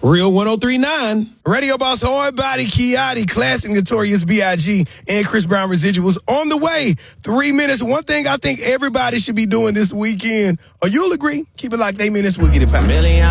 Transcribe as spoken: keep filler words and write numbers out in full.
Real one oh three point nine. Radio Boss Hard Body, Kiati, Classic Notorious B I G, and Chris Brown Residuals on the way. Three minutes. One thing I think everybody should be doing this weekend, or you'll agree, keep it like eight minutes, we'll get it back. Million